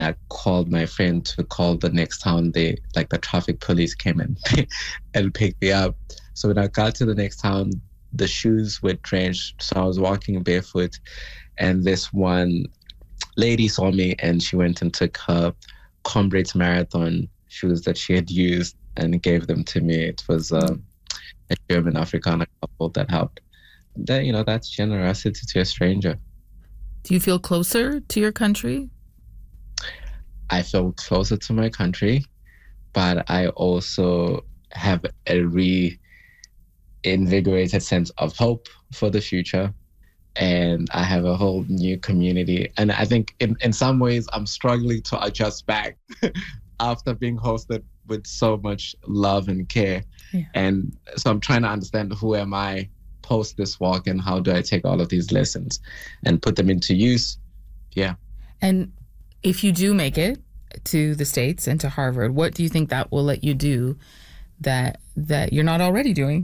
I called my friend to call the next town. The traffic police came and and picked me up. So when I got to the next town, the shoes were drenched. So I was walking barefoot, and this one lady saw me, and she went and took her Comrades Marathon shoes that she had used and gave them to me. It was a German Afrikaner couple that helped. That's generosity to a stranger. Do you feel closer to your country? I feel closer to my country, but I also have a reinvigorated sense of hope for the future. And I have a whole new community. And I think in some ways I'm struggling to adjust back after being hosted with so much love and care. Yeah. And so I'm trying to understand, who am I post this walk, and how do I take all of these lessons and put them into use? Yeah. And if you do make it to the States and to Harvard, what do you think that will let you do that you're not already doing?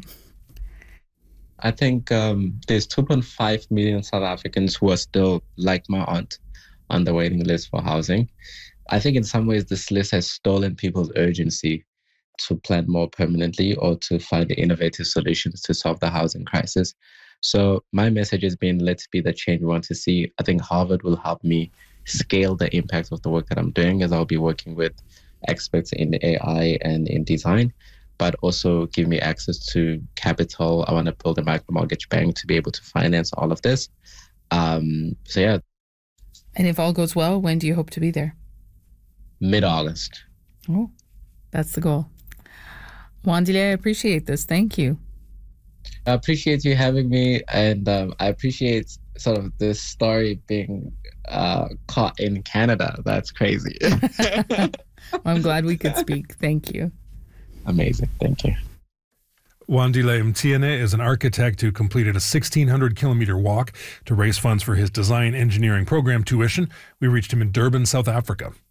I think there's 2.5 million South Africans who are still, like my aunt, on the waiting list for housing. I think in some ways this list has stolen people's urgency to plan more permanently or to find innovative solutions to solve the housing crisis. So my message has been, let's be the change we want to see. I think Harvard will help me scale the impact of the work that I'm doing, as I'll be working with experts in AI and in design, but also give me access to capital. I want to build a micro mortgage bank to be able to finance all of this. So yeah. And if all goes well, when do you hope to be there? Mid-August. Oh, that's the goal. Wandile, I appreciate this. Thank you. I appreciate you having me, and I appreciate sort of this story being caught in Canada. That's crazy. Well, I'm glad we could speak. Thank you. Amazing. Thank you. Wandile Mtiene is an architect who completed a 1,600-kilometer walk to raise funds for his design engineering program tuition. We reached him in Durban, South Africa.